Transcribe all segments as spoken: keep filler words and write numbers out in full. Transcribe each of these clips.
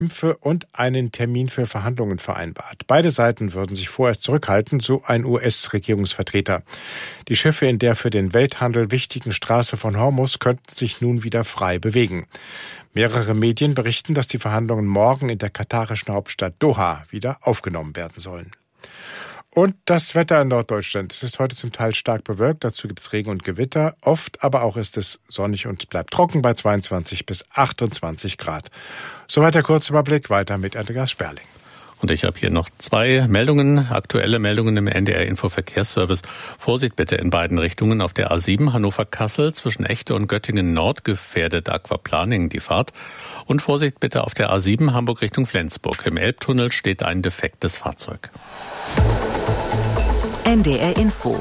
Kämpfe und einen Termin für Verhandlungen vereinbart. Beide Seiten würden sich vorerst zurückhalten, so ein U S-Regierungsvertreter. Die Schiffe in der für den Welthandel wichtigen Straße von Hormuz könnten sich nun wieder frei bewegen. Mehrere Medien berichten, dass die Verhandlungen morgen in der katarischen Hauptstadt Doha wieder aufgenommen werden sollen. Und das Wetter in Norddeutschland. Es ist heute zum Teil stark bewölkt, dazu gibt es Regen und Gewitter. Oft aber auch ist es sonnig und bleibt trocken bei zweiundzwanzig bis achtundzwanzig Grad. Soweit der Kurzüberblick, weiter mit Andreas Sperling. Und ich habe hier noch zwei Meldungen, aktuelle Meldungen im N D R-Info-Verkehrsservice. Vorsicht bitte in beiden Richtungen. Auf der A sieben Hannover-Kassel zwischen Echte und Göttingen-Nord gefährdet Aquaplaning die Fahrt. Und Vorsicht bitte auf der A sieben Hamburg Richtung Flensburg. Im Elbtunnel steht ein defektes Fahrzeug. N D R Info.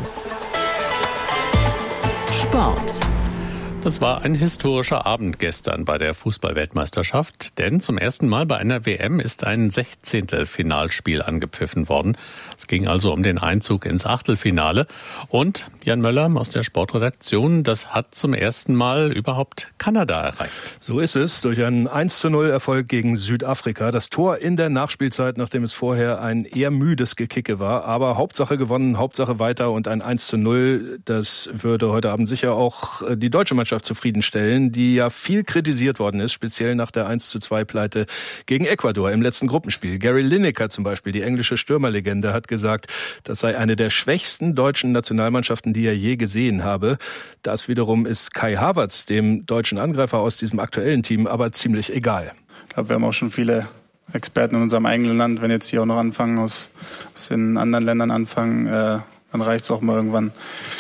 Sport. Das war ein historischer Abend gestern bei der Fußball-Weltmeisterschaft, denn zum ersten Mal bei einer W M ist ein Sechzehntel-Finalspiel angepfiffen worden. Es ging also um den Einzug ins Achtelfinale. Und Jan Möller aus der Sportredaktion, das hat zum ersten Mal überhaupt Kanada erreicht. So ist es, durch einen eins zu null Erfolg gegen Südafrika. Das Tor in der Nachspielzeit, nachdem es vorher ein eher müdes Gekicke war. Aber Hauptsache gewonnen, Hauptsache weiter und ein eins zu null, das würde heute Abend sicher auch die deutsche Mannschaft zufriedenstellen, die ja viel kritisiert worden ist, speziell nach der eins zu zwei Pleite gegen Ecuador im letzten Gruppenspiel. Gary Lineker zum Beispiel, die englische Stürmerlegende, hat gesagt, das sei eine der schwächsten deutschen Nationalmannschaften, die er je gesehen habe. Das wiederum ist Kai Havertz, dem deutschen Angreifer aus diesem aktuellen Team, aber ziemlich egal. Ich glaube, wir haben auch schon viele Experten in unserem eigenen Land. Wenn jetzt hier auch noch anfangen, aus, aus den anderen Ländern anfangen, äh, dann reicht es auch mal irgendwann.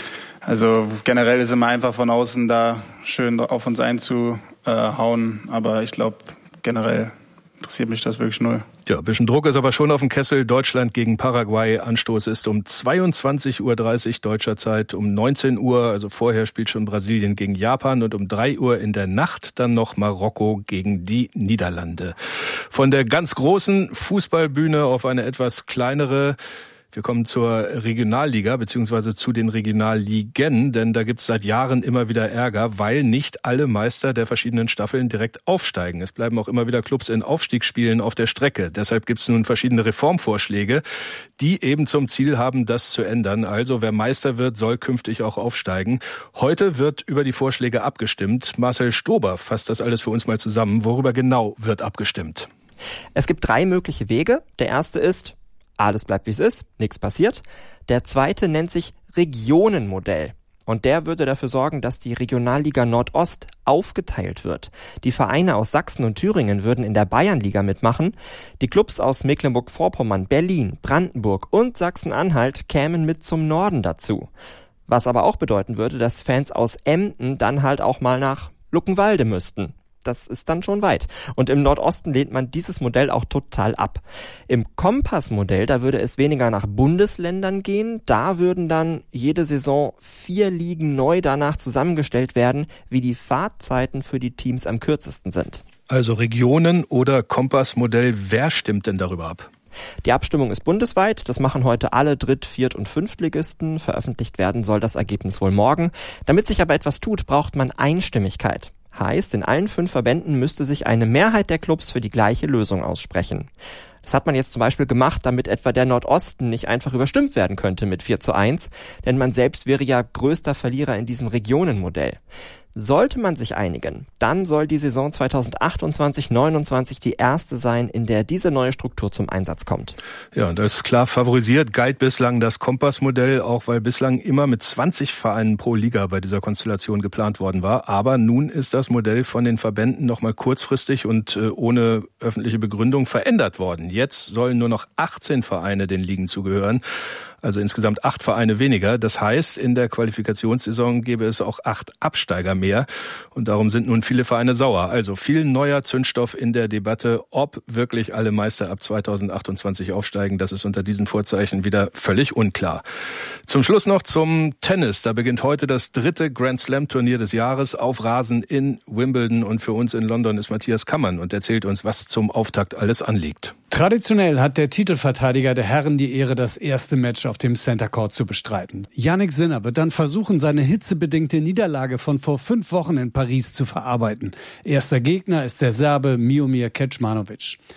Also generell ist immer einfach von außen da schön auf uns einzuhauen, aber ich glaube generell interessiert mich das wirklich null. Ja, ein bisschen Druck ist aber schon auf dem Kessel. Deutschland gegen Paraguay. Anstoß ist um zweiundzwanzig Uhr dreißig deutscher Zeit, um neunzehn Uhr, also vorher spielt schon Brasilien gegen Japan und um drei Uhr in der Nacht dann noch Marokko gegen die Niederlande. Von der ganz großen Fußballbühne auf eine etwas kleinere. Wir kommen zur Regionalliga beziehungsweise zu den Regionalligen, denn da gibt es seit Jahren immer wieder Ärger, weil nicht alle Meister der verschiedenen Staffeln direkt aufsteigen. Es bleiben auch immer wieder Clubs in Aufstiegsspielen auf der Strecke. Deshalb gibt es nun verschiedene Reformvorschläge, die eben zum Ziel haben, das zu ändern. Also wer Meister wird, soll künftig auch aufsteigen. Heute wird über die Vorschläge abgestimmt. Marcel Stober fasst das alles für uns mal zusammen. Worüber genau wird abgestimmt? Es gibt drei mögliche Wege. Der erste ist: alles bleibt wie es ist, nichts passiert. Der zweite nennt sich Regionenmodell. Und der würde dafür sorgen, dass die Regionalliga Nordost aufgeteilt wird. Die Vereine aus Sachsen und Thüringen würden in der Bayernliga mitmachen. Die Clubs aus Mecklenburg-Vorpommern, Berlin, Brandenburg und Sachsen-Anhalt kämen mit zum Norden dazu. Was aber auch bedeuten würde, dass Fans aus Emden dann halt auch mal nach Luckenwalde müssten. Das ist dann schon weit. Und im Nordosten lehnt man dieses Modell auch total ab. Im Kompass-Modell, da würde es weniger nach Bundesländern gehen. Da würden dann jede Saison vier Ligen neu danach zusammengestellt werden, wie die Fahrtzeiten für die Teams am kürzesten sind. Also Regionen oder Kompass-Modell, wer stimmt denn darüber ab? Die Abstimmung ist bundesweit. Das machen heute alle Dritt-, Viert- und Fünftligisten. Veröffentlicht werden soll das Ergebnis wohl morgen. Damit sich aber etwas tut, braucht man Einstimmigkeit. Heißt, in allen fünf Verbänden müsste sich eine Mehrheit der Clubs für die gleiche Lösung aussprechen. Das hat man jetzt zum Beispiel gemacht, damit etwa der Nordosten nicht einfach überstimmt werden könnte mit vier zu eins, denn man selbst wäre ja größter Verlierer in diesem Regionenmodell. Sollte man sich einigen, dann soll die Saison zweitausendachtundzwanzig neunundzwanzig die erste sein, in der diese neue Struktur zum Einsatz kommt. Ja, und als klar favorisiert galt bislang das Kompassmodell, auch weil bislang immer mit zwanzig Vereinen pro Liga bei dieser Konstellation geplant worden war. Aber nun ist das Modell von den Verbänden nochmal kurzfristig und äh, ohne öffentliche Begründung verändert worden. Jetzt sollen nur noch achtzehn Vereine den Ligen zugehören. Also insgesamt acht Vereine weniger. Das heißt, in der Qualifikationssaison gäbe es auch acht Absteiger mehr. Und darum sind nun viele Vereine sauer. Also viel neuer Zündstoff in der Debatte, ob wirklich alle Meister ab zweitausendachtundzwanzig aufsteigen. Das ist unter diesen Vorzeichen wieder völlig unklar. Zum Schluss noch zum Tennis. Da beginnt heute das dritte Grand Slam Turnier des Jahres auf Rasen in Wimbledon. Und für uns in London ist Matthias Kammann und erzählt uns, was zum Auftakt alles anliegt. Traditionell hat der Titelverteidiger der Herren die Ehre, das erste Match auf dem Center Court zu bestreiten. Jannik Sinner wird dann versuchen, seine hitzebedingte Niederlage von vor fünf Wochen in Paris zu verarbeiten. Erster Gegner ist der Serbe Miomir Kecmanovic.